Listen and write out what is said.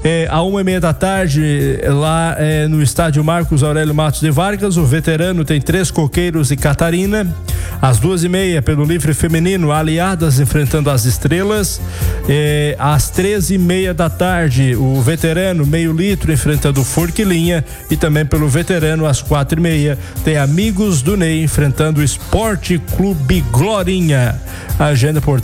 À 1h30 da tarde, lá no estádio Marcos Aurélio Matos de Vargas, o veterano tem Três Coqueiros e Catarina. Às 2h30, pelo livre feminino, Aliadas enfrentando as Estrelas. Às 13h30 da tarde, o veterano Meio Litro enfrentando o Forquilinha. E também pelo veterano, às 4h30, tem Amigos do Ney enfrentando o Esporte Clube Glorinha. A agenda, portanto,